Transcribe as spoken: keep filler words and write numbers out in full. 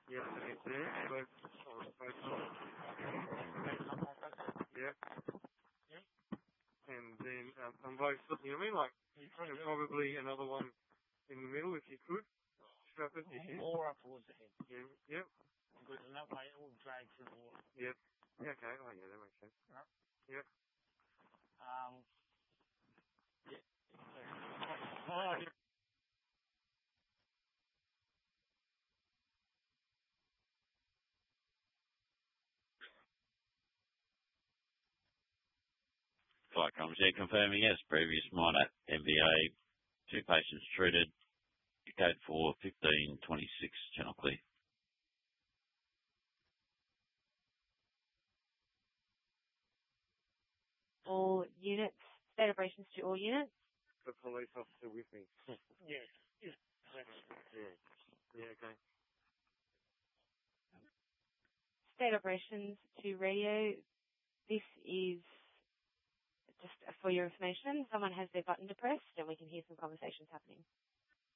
Yeah, and it's there. Both, oh, both sides. Yeah. Yeah. And then um, on both, you know what I mean? Like, Yeah. probably another one in the middle if you could. Strap it. Or up towards the head. Yeah. Yep. Good, and that way it will drag through the water. Yep. Yeah, okay. Oh, yeah, that makes sense. Right. Yep. Um, yeah. Oh, yeah. Flight comms, yeah, confirming, yes, previous minor M V A, two patients treated, code for fifteen twenty-six, channel clear. All units, state operations to all units. The police officer with me. Yeah. Yeah. Yeah. Yeah, okay. State operations to radio. This is just for your information. Someone has their button depressed and we can hear some conversations happening.